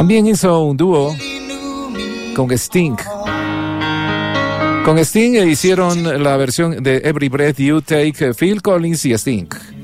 También hizo un dúo con Sting. Con Sting hicieron la versión de Every Breath You Take, Phil Collins y Sting.